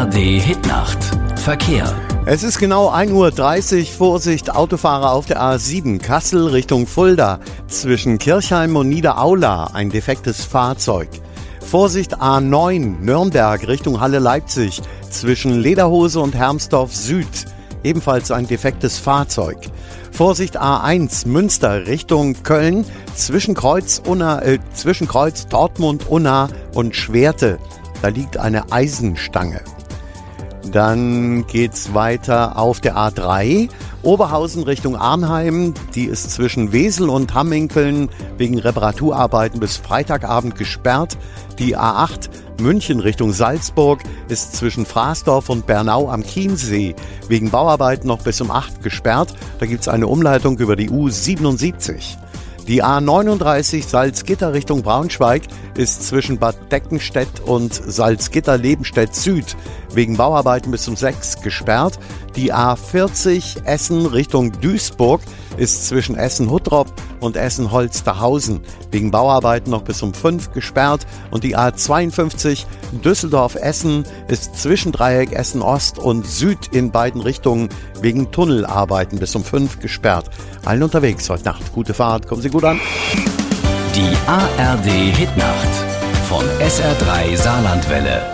ARD Hitnacht. Verkehr. Es ist genau 1:30 Uhr. Vorsicht, Autofahrer auf der A7 Kassel Richtung Fulda. Zwischen Kirchheim und Niederaula ein defektes Fahrzeug. Vorsicht, A9 Nürnberg Richtung Halle Leipzig. Zwischen Lederhose und Hermsdorf Süd. Ebenfalls ein defektes Fahrzeug. Vorsicht, A1 Münster Richtung Köln. Zwischen Kreuz Dortmund, Unna und Schwerte. Da liegt eine Eisenstange. Dann geht's weiter auf der A3, Oberhausen Richtung Arnheim. Die ist zwischen Wesel und Hamminkeln wegen Reparaturarbeiten bis Freitagabend gesperrt. Die A8 München Richtung Salzburg ist zwischen Fraßdorf und Bernau am Chiemsee wegen Bauarbeiten noch bis um 8 gesperrt. Da gibt's eine Umleitung über die U77. Die A39 Salzgitter Richtung Braunschweig ist zwischen Bad Deckenstedt und Salzgitter-Lebenstedt Süd wegen Bauarbeiten bis um 6 gesperrt. Die A40 Essen Richtung Duisburg ist zwischen Essen-Huttrop und Essen-Holsterhausen wegen Bauarbeiten noch bis um 5 gesperrt. Und die A52 Düsseldorf-Essen ist zwischen Dreieck Essen-Ost und Süd in beiden Richtungen wegen Tunnelarbeiten bis um 5 gesperrt. Allen unterwegs heute Nacht. Gute Fahrt, kommen Sie gut an. Die ARD Hitnacht von SR3 Saarlandwelle.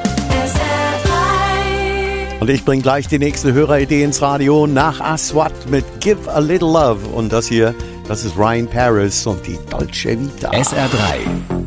Und ich bringe gleich die nächste Höreridee ins Radio nach Aswad mit Give a Little Love. Und das hier, das ist Ryan Paris und die Dolce Vita. SR3